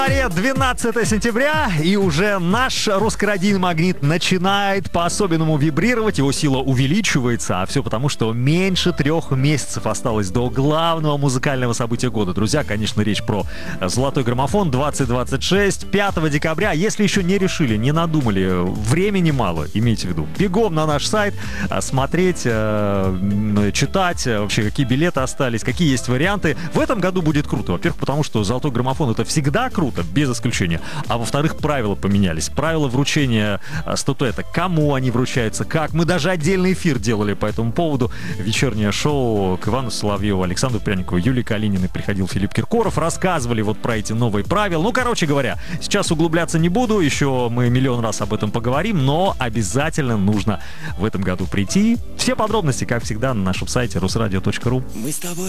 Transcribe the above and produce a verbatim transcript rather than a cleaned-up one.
двенадцатое сентября, и уже наш русскородийный магнит начинает по-особенному вибрировать, его сила увеличивается, а все потому, что меньше трех месяцев осталось до главного музыкального события года. Друзья, конечно, речь про «Золотой граммофон» двадцать двадцать шесть, пятого декабря. Если еще не решили, не надумали, времени мало, имейте в виду. Бегом на наш сайт, смотреть, читать, вообще какие билеты остались, какие есть варианты. В этом году будет круто. Во-первых, потому что «Золотой граммофон» — это всегда круто, без исключения. А во-вторых, правила поменялись. Правила вручения статуэток. Кому они вручаются, как. Мы даже отдельный эфир делали по этому поводу. Вечернее шоу к Ивану Соловьеву, Александру Пряникову, Юлии Калининой приходил Филипп Киркоров. Рассказывали вот про эти новые правила. Ну, короче говоря, сейчас углубляться не буду. Еще мы миллион раз об этом поговорим. Но обязательно нужно в этом году прийти. Все подробности, как всегда, на нашем сайте русрадио точка ру. Мы с тобой